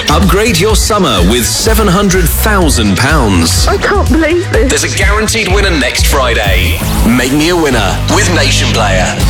Upgrade your summer with £700,000. I can't believe this. There's a guaranteed winner next Friday. Make me a winner with Nation Player.